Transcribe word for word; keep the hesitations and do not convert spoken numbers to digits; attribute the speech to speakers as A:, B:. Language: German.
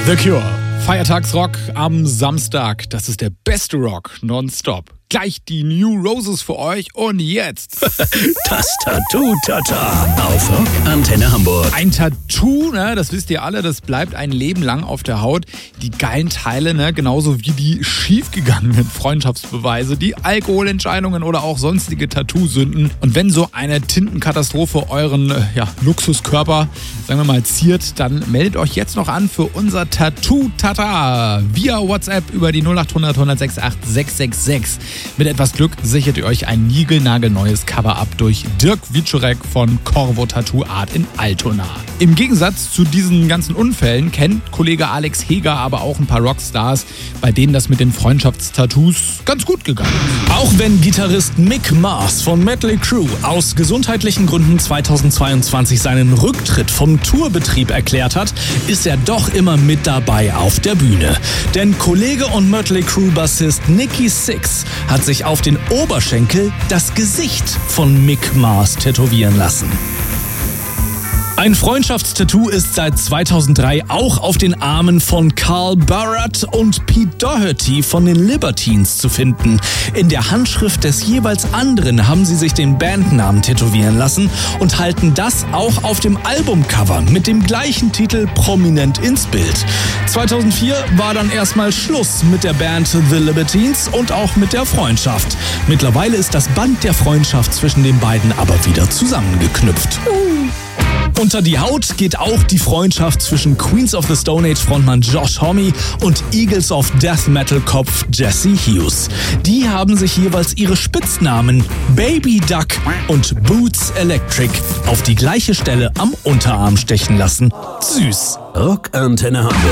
A: The Cure. Feiertagsrock am Samstag. Das ist der beste Rock nonstop. Gleich die New Roses für euch und jetzt
B: das Tattoo-Tata auf Rock Antenne Hamburg.
A: Ein Tattoo, ne, das wisst ihr alle, das bleibt ein Leben lang auf der Haut. Die geilen Teile, ne, genauso wie die schiefgegangenen Freundschaftsbeweise, die Alkoholentscheidungen oder auch sonstige Tattoo-Sünden. Und wenn so eine Tintenkatastrophe euren ja, Luxuskörper, sagen wir mal, ziert, dann meldet euch jetzt noch an für unser Tattoo-Tata via WhatsApp über die null acht hundert, eins null acht, sechs sechs sechs. Mit etwas Glück sichert ihr euch ein niegelnagelneues Cover-Up durch Dirk Wieczorek von Corvo Tattoo Art in Altona. Im Gegensatz zu diesen ganzen Unfällen kennt Kollege Alex Heger aber auch ein paar Rockstars, bei denen das mit den Freundschaftstattoos ganz gut gegangen ist.
C: Auch wenn Gitarrist Mick Mars von Mötley Crüe aus gesundheitlichen Gründen zweitausendzweiundzwanzig seinen Rücktritt vom Tourbetrieb erklärt hat, ist er doch immer mit dabei auf der Bühne. Denn Kollege und Mötley Crüe-Bassist Nikki Sixx hat sich auf den Oberschenkel das Gesicht von Mick Mars tätowieren lassen. Ein Freundschaftstattoo ist seit zweitausenddrei auch auf den Armen von Carl Barat und Pete Doherty von den Libertines zu finden. In der Handschrift des jeweils anderen haben sie sich den Bandnamen tätowieren lassen und halten das auch auf dem Albumcover mit dem gleichen Titel prominent ins Bild. zweitausendvier war dann erstmal Schluss mit der Band The Libertines und auch mit der Freundschaft. Mittlerweile ist das Band der Freundschaft zwischen den beiden aber wieder zusammengeknüpft. Unter die Haut geht auch die Freundschaft zwischen Queens of the Stone Age Frontmann Josh Homme und Eagles of Death Metal Kopf Jesse Hughes. Die haben sich jeweils ihre Spitznamen Baby Duck und Boots Electric auf die gleiche Stelle am Unterarm stechen lassen. Süß.
B: Rock Antenne Hamburg.